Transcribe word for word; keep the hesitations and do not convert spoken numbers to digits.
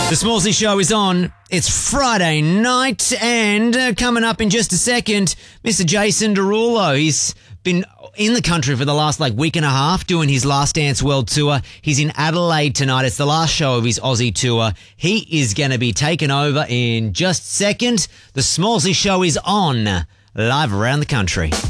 The Smallsy Show is on. It's Friday night, and uh, coming up in just a second, Mister Jason Derulo. He's been in the country for the last like week and a half doing his Last Dance World Tour. He's in Adelaide tonight. It's the last show of his Aussie tour. He is going to be taking over in just a second. The Smallsy Show is on, live around the country.